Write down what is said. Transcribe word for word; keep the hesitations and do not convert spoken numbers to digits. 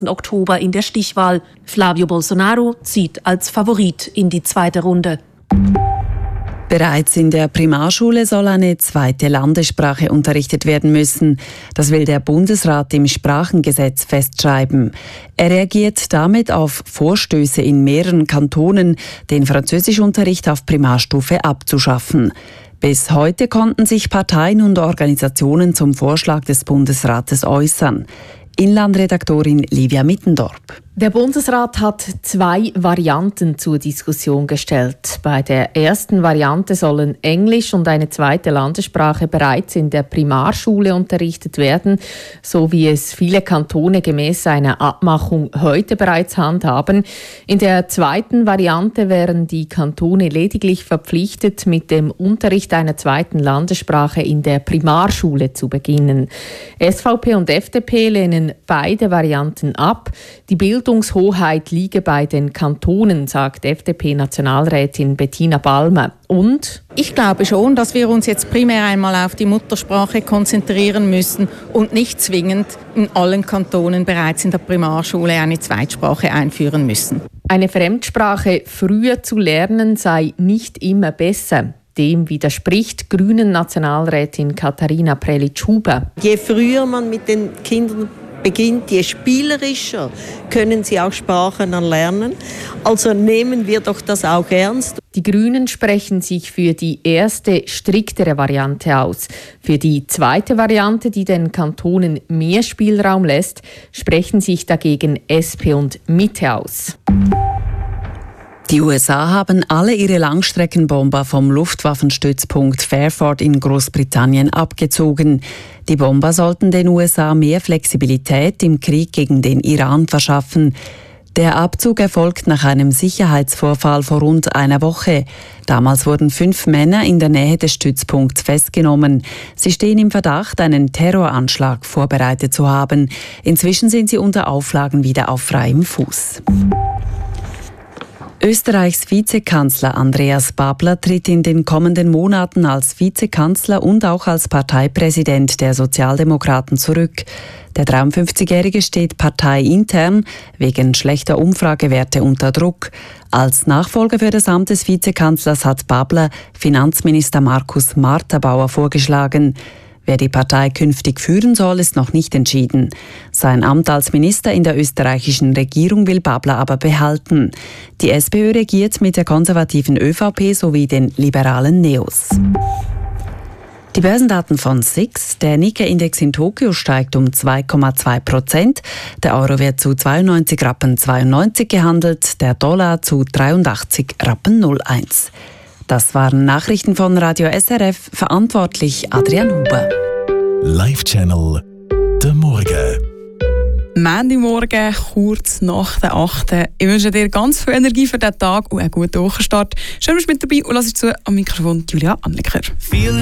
Oktober in der Stichwahl. Flavio Bolsonaro zieht als Favorit in die zweite Runde. Bereits in der Primarschule soll eine zweite Landessprache unterrichtet werden müssen. Das will der Bundesrat im Sprachengesetz festschreiben. Er reagiert damit auf Vorstöße in mehreren Kantonen, den Französischunterricht auf Primarstufe abzuschaffen. Bis heute konnten sich Parteien und Organisationen zum Vorschlag des Bundesrates äußern. Inlandredaktorin Livia Mittendorp. Der Bundesrat hat zwei Varianten zur Diskussion gestellt. Bei der ersten Variante sollen Englisch und eine zweite Landessprache bereits in der Primarschule unterrichtet werden, so wie es viele Kantone gemäß einer Abmachung heute bereits handhaben. In der zweiten Variante wären die Kantone lediglich verpflichtet, mit dem Unterricht einer zweiten Landessprache in der Primarschule zu beginnen. S V P und F D P lehnen beide Varianten ab. Die Bildungshoheit liege bei den Kantonen, sagt F D P-Nationalrätin Bettina Balmer. Und? Ich glaube schon, dass wir uns jetzt primär einmal auf die Muttersprache konzentrieren müssen und nicht zwingend in allen Kantonen bereits in der Primarschule eine Zweitsprache einführen müssen. Eine Fremdsprache früher zu lernen sei nicht immer besser. Dem widerspricht Grünen-Nationalrätin Katharina Prelitsch-Huber. Je früher man mit den Kindern beginnt, je spielerischer können sie auch Sprachen erlernen. Also nehmen wir doch das auch ernst. Die Grünen sprechen sich für die erste, striktere Variante aus. Für die zweite Variante, die den Kantonen mehr Spielraum lässt, sprechen sich dagegen S P und Mitte aus. Die U S A haben alle ihre Langstreckenbomber vom Luftwaffenstützpunkt Fairford in Großbritannien abgezogen. Die Bomber sollten den U S A mehr Flexibilität im Krieg gegen den Iran verschaffen. Der Abzug erfolgt nach einem Sicherheitsvorfall vor rund einer Woche. Damals wurden fünf Männer in der Nähe des Stützpunkts festgenommen. Sie stehen im Verdacht, einen Terroranschlag vorbereitet zu haben. Inzwischen sind sie unter Auflagen wieder auf freiem Fuß. Österreichs Vizekanzler Andreas Babler tritt in den kommenden Monaten als Vizekanzler und auch als Parteipräsident der Sozialdemokraten zurück. Der dreiundfünfzigjährige steht parteiintern wegen schlechter Umfragewerte unter Druck. Als Nachfolger für das Amt des Vizekanzlers hat Babler Finanzminister Markus Marterbauer vorgeschlagen. Wer die Partei künftig führen soll, ist noch nicht entschieden. Sein Amt als Minister in der österreichischen Regierung will Babler aber behalten. Die SPÖ regiert mit der konservativen ÖVP sowie den liberalen Neos. Die Börsendaten von S I X. Der Nikkei-Index in Tokio steigt um zwei Komma zwei Prozent. Der Euro wird zu zweiundneunzig Rappen zweiundneunzig gehandelt, der Dollar zu dreiundachtzig Rappen null eins. Das waren Nachrichten von Radio S R F, verantwortlich Adrian Huber. Live-Channel «Der Morgen». Montagmorgen, kurz nach der achten. Ich wünsche dir ganz viel Energie für diesen Tag und einen guten Wochenstart. Schön, dass du mit dabei und lass dich zu am Mikrofon Julia Annecker.